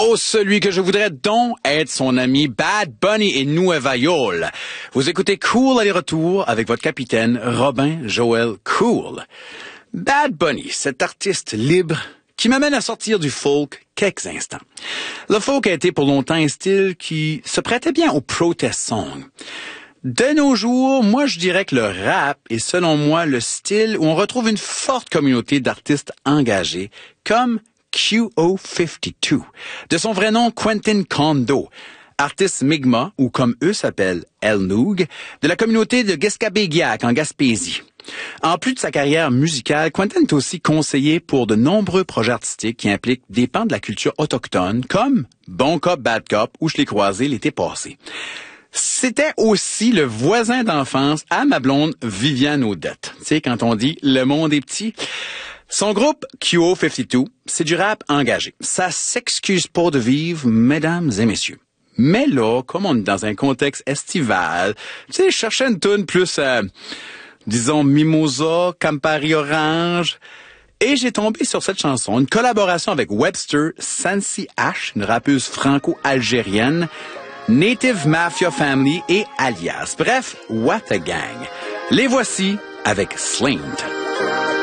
Oh, celui que je voudrais donc être son ami Bad Bunny et Nueva York. Vous écoutez Cool aller-retour avec votre capitaine Robin Joël Cool. Bad Bunny, cet artiste libre qui m'amène à sortir du folk quelques instants. Le folk a été pour longtemps un style qui se prêtait bien au protest song. De nos jours, moi je dirais que le rap est selon moi le style où on retrouve une forte communauté d'artistes engagés comme QO52, de son vrai nom Quentin Kondo, artiste Mi'kmaq, ou comme eux s'appellent El Noog, de la communauté de Guescabéguiac en Gaspésie. En plus de sa carrière musicale, Quentin est aussi conseiller pour de nombreux projets artistiques qui impliquent des pans de la culture autochtone, comme Bon Cop, Bad Cop, où je l'ai croisé l'été passé. C'était aussi le voisin d'enfance à ma blonde Viviane Audette. Tu sais, quand on dit « le monde est petit », son groupe QO52, c'est du rap engagé. Ça s'excuse pas de vivre, mesdames et messieurs. Mais là, comme on est dans un contexte estival, tu sais, je cherchais une toune plus, disons, Mimosa, Campari Orange. Et j'ai tombé sur cette chanson, une collaboration avec Webster Sansi Ash, une rappeuse franco-algérienne, Native Mafia Family et Alias. Bref, what a gang. Les voici avec Slimed.